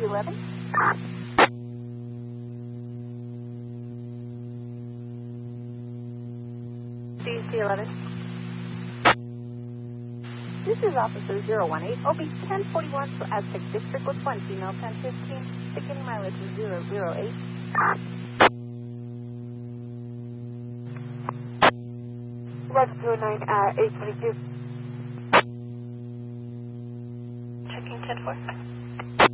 DC-11. DC-11. This is Officer 018, OB 1041 for Aztec District with 1 female 1015, beginning mileage is 008. Roger 09, 822. Checking 10-4.